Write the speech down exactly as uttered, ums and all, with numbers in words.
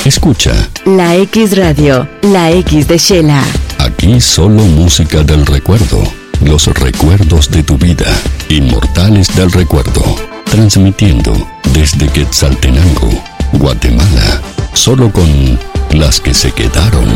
Escucha. La X Radio, la X de Shela. Aquí solo música del recuerdo. Los recuerdos de tu vida. Inmortales del recuerdo. Transmitiendo desde Quetzaltenango, Guatemala. Solo con las que se quedaron.